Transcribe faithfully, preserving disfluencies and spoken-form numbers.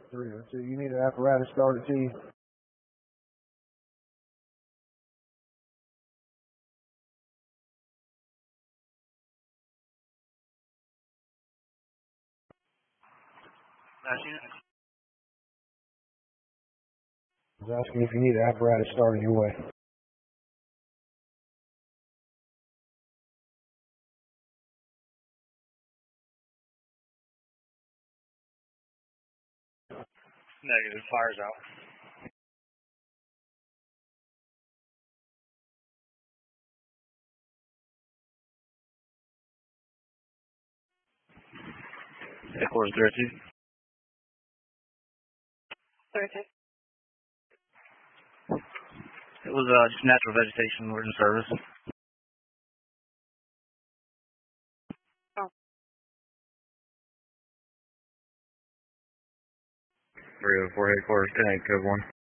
three oh two, you need an apparatus started to you. I was asking if you need an apparatus started your way. Negative, fire's out. Headquarters three oh two. three oh two. It was uh, just natural vegetation, we're in service. Oh. three oh four headquarters, ten eight code one.